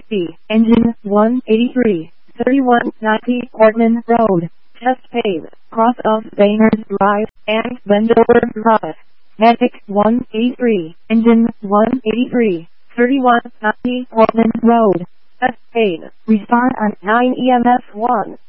B. Engine 183, 3190 Portman Road, Chestpave, cross of Bayners Drive, and Wendover Drive. Medic 183, Engine 183, 3190 Portman Road, Chestpave. Respond on 9 EMS 1.